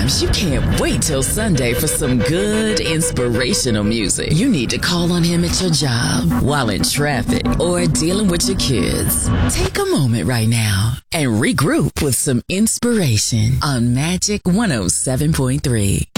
Sometimes you can't wait till Sunday for some good inspirational music. You need to call on him at your job, while in traffic, or dealing with your kids. Take a moment right now and regroup with some inspiration on Magic 107.3.